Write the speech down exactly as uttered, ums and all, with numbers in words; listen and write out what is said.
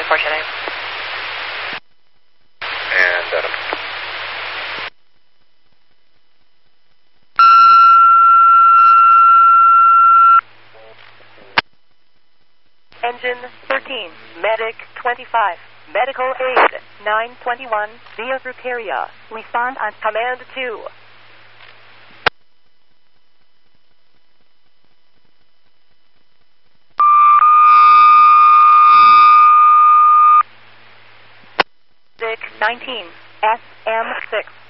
report today. And Adam. Engine thirteen, Medic twenty-five, Medical Aid nine twenty-one, via Rucaria. Respond on Command two. Medic nineteen, S M six.